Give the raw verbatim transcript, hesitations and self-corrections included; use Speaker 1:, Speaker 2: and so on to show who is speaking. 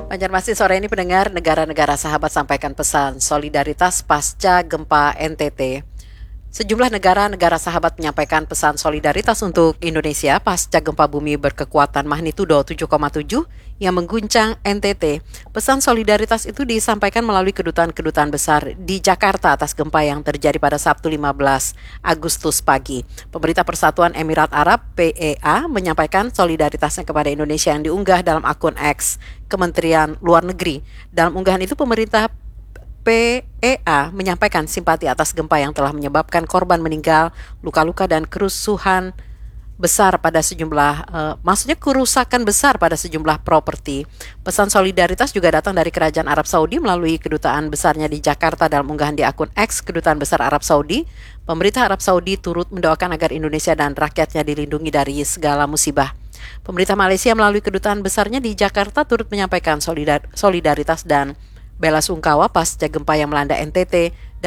Speaker 1: Banjarmasin sore ini pendengar, negara-negara sahabat sampaikan pesan solidaritas pasca gempa N T T. Sejumlah negara-negara sahabat menyampaikan pesan solidaritas untuk Indonesia pasca gempa bumi berkekuatan magnitudo tujuh koma tujuh yang mengguncang N T T. Pesan solidaritas itu disampaikan melalui kedutaan-kedutaan besar di Jakarta atas gempa yang terjadi pada Sabtu lima belas Agustus pagi. Pemerintah Persatuan Emirat Arab P E A menyampaikan solidaritasnya kepada Indonesia yang diunggah dalam akun X Kementerian Luar Negeri. Dalam unggahan itu pemerintah P E A menyampaikan simpati atas gempa yang telah menyebabkan korban meninggal, luka-luka dan kerusuhan besar pada sejumlah, uh, maksudnya kerusakan besar pada sejumlah properti. Pesan solidaritas juga datang dari Kerajaan Arab Saudi melalui kedutaan besarnya di Jakarta. Dalam unggahan di akun X Kedutaan Besar Arab Saudi, pemerintah Arab Saudi turut mendoakan agar Indonesia dan rakyatnya dilindungi dari segala musibah. Pemerintah Malaysia melalui kedutaan besarnya di Jakarta turut menyampaikan solidar- solidaritas dan bela sungkawa pasca gempa yang melanda N T T